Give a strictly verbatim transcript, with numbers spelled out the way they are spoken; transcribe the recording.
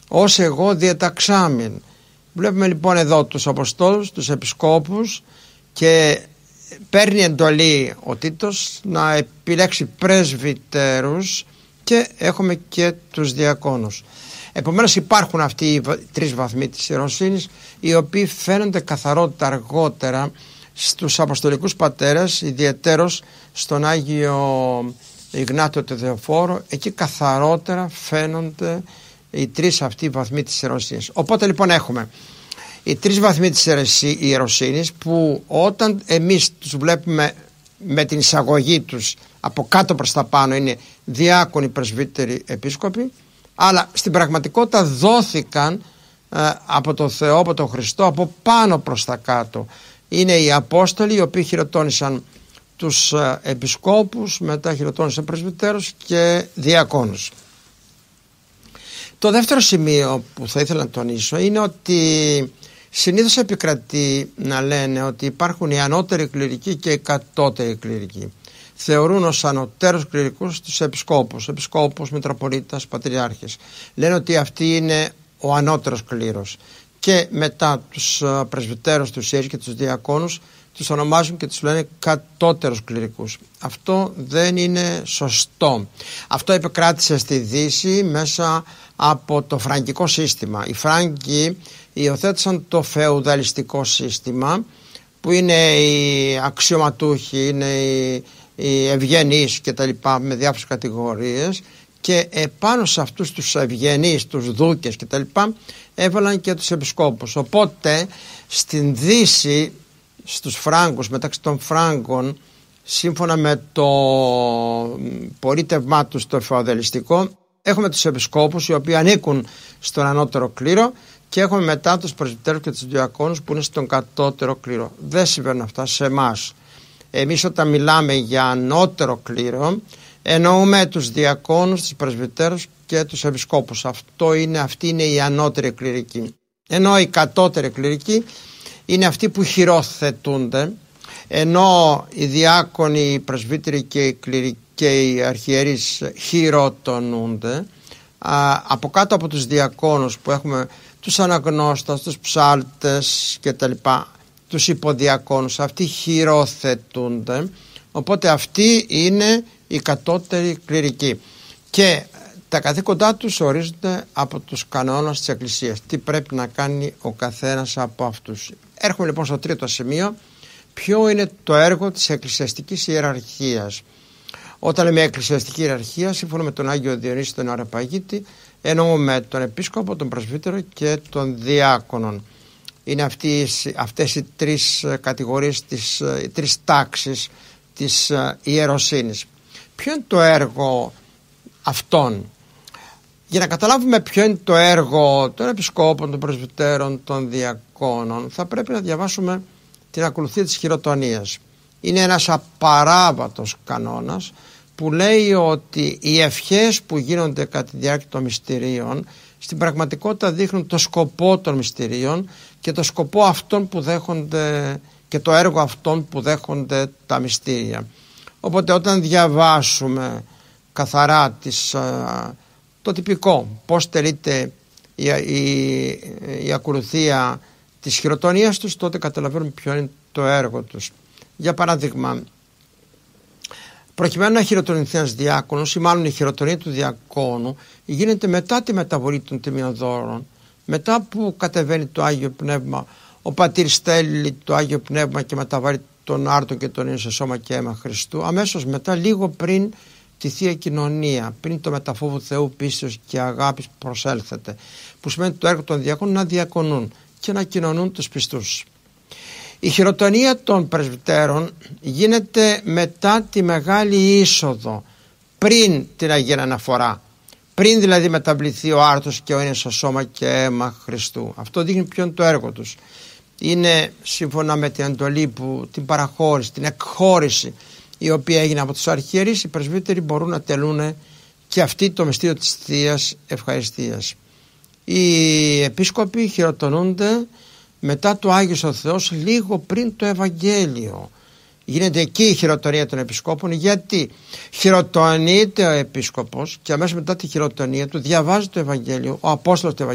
ως εγώ διεταξάμην. Βλέπουμε λοιπόν εδώ τους Αποστόλους, τους Επισκόπους, και παίρνει εντολή ο Τίτος να επιλέξει πρεσβυτέρους, και έχουμε και τους διακόνους. Επομένως υπάρχουν αυτοί οι τρεις βαθμοί της ιεροσύνης, οι οποίοι φαίνονται καθαρότητα αργότερα στους Αποστολικούς Πατέρες, ιδιαιτέρως στον Άγιο Ιγνάτιο το Θεοφόρο. Εκεί καθαρότερα φαίνονται οι τρεις αυτοί βαθμοί της ιεροσύνης. Οπότε λοιπόν έχουμε οι τρεις βαθμοί της ιεροσύνης, που όταν εμείς τους βλέπουμε με την εισαγωγή τους από κάτω προς τα πάνω είναι διάκονοι, πρεσβύτεροι, επίσκοποι, αλλά στην πραγματικότητα δόθηκαν ε, από τον Θεό, από τον Χριστό, από πάνω προς τα κάτω. Είναι οι Απόστολοι, οι οποίοι χειροτώνησαν τους ε, επισκόπους, μετά χειροτώνησαν πρεσβυτέρους και διακόνους. Το δεύτερο σημείο που θα ήθελα να τονίσω είναι ότι συνήθως επικρατεί να λένε ότι υπάρχουν οι ανώτεροι κληρικοί και οι κατώτεροι κληρικοί. Θεωρούν ως ανωτέρους κληρικούς τους επισκόπους, επισκόπους, μητροπολίτας, πατριάρχες. Λένε ότι αυτοί είναι ο ανώτερος κλήρος, και μετά τους πρεσβυτέρους, τους ιερείς και τους διακόνους τους ονομάζουν και τους λένε κατώτερους κληρικούς. Αυτό δεν είναι σωστό. Αυτό επικράτησε στη Δύση μέσα από το φραγκικό σύστημα. Οι Φράγκοι υιοθέτησαν το φεουδαλιστικό σύστημα, που είναι οι αξιωματούχοι, είναι οι, οι ευγενείς και τα λοιπά, με διάφορες κατηγορίες, και επάνω σε αυτούς τους ευγενείς, τους δούκες και τα λοιπά, έβαλαν και τους επισκόπους. Οπότε στην Δύση, στους Φράγκους, μεταξύ των Φράγκων, σύμφωνα με το πολίτευμά τους το φεουδαλιστικό, έχουμε τους επισκόπους, οι οποίοι ανήκουν στον ανώτερο κλήρο, και έχουμε μετά τους πρεσβυτέρους και τους διακόνους, που είναι στον κατώτερο κλήρο. Δεν συμβαίνουν αυτά σε εμάς. Εμείς όταν μιλάμε για ανώτερο κλήρο, εννοούμε τους διακόνους, τους πρεσβυτέρους και τους επισκόπους. Αυτό είναι, αυτοί είναι οι ανώτεροι κληρικοί. Ενώ οι κατώτεροι κληρικοί είναι αυτοί που χειροθετούνται, ενώ οι διάκονοι, οι πρεσβύτεροι και οι κληρικοί και οι αρχιερείς χειροτονούνται. Α, από κάτω από τους διακόνους που έχουμε τους αναγνώστας, τους ψάλτες και τα λοιπά, τους υποδιακόνους, αυτοί χειροθετούνται. Οπότε αυτοί είναι οι κατώτεροι κληρικοί, και τα καθήκοντά τους ορίζονται από τους κανόνες της Εκκλησίας. Τι πρέπει να κάνει ο καθένας από αυτούς. Έρχομαι λοιπόν στο τρίτο σημείο. Ποιο είναι το έργο της εκκλησιαστικής ιεραρχίας? Όταν λέμε εκκλησιαστική ιεραρχία, σύμφωνα με τον Άγιο Διονύσιο τον Αρεπαγίτη, εννοούμε τον επίσκοπο, τον πρεσβύτερο και τον διάκονον. Είναι αυτές, αυτές οι τρεις κατηγορίες, τις, οι τρεις τάξεις της ιεροσύνης. Ποιο είναι το έργο αυτών? Για να καταλάβουμε ποιο είναι το έργο των επισκόπων, των πρεσβυτέρων, των διακόνων, θα πρέπει να διαβάσουμε την ακολουθία της χειροτονίας. Είναι ένας απαράβατος κανόνας που λέει ότι οι ευχές που γίνονται κατά τη διάρκεια των μυστηρίων στην πραγματικότητα δείχνουν το σκοπό των μυστηρίων και το σκοπό αυτών που δέχονται και το έργο αυτών που δέχονται τα μυστήρια. Οπότε όταν διαβάσουμε καθαρά τις, το τυπικό, πώς τελείται η, η, η ακολουθία της χειροτονίας τους, τότε καταλαβαίνουμε ποιο είναι το έργο τους. Για παράδειγμα, προκειμένου να χειροτονηθεί ένας διάκονος, ή μάλλον η χειροτονία του διακόνου γίνεται μετά τη μεταβολή των τιμιοδόρων, μετά που κατεβαίνει το Άγιο Πνεύμα, ο πατήρ στέλνει το Άγιο Πνεύμα και μεταβάλλει τον άρτο και τον ίνο σε σώμα και αίμα Χριστού, αμέσως μετά, λίγο πριν τη Θεία Κοινωνία, πριν το μεταφόβου Θεού πίστεως και αγάπης προσέλθεται, που σημαίνει το έργο των διακόνων να διακονούν και να κοινωνούν τους πιστούς. Η χειροτονία των πρεσβυτέρων γίνεται μετά τη Μεγάλη Είσοδο, πριν την Αγία Αναφορά, πριν δηλαδή μεταβληθεί ο άρτος και ο ίνος σε σώμα και αίμα Χριστού. Αυτό δείχνει ποιο είναι το έργο τους. Είναι σύμφωνα με την εντολή που την παραχώρηση, την εκχώρηση η οποία έγινε από τους αρχιερείς, οι πρεσβύτεροι μπορούν να τελούν και αυτοί το μυστήριο της Θείας Ευχαριστίας. Οι επίσκοποι χειροτονούνται μετά το Άγιος ο Θεός, λίγο πριν το Ευαγγέλιο. Γίνεται εκεί η χειροτονία των επισκόπων, γιατί χειροτονείται ο επίσκοπος και αμέσως μετά τη χειροτονία του διαβάζει το Ευαγγέλιο, ο Απόστολος του Ευαγγέλιο.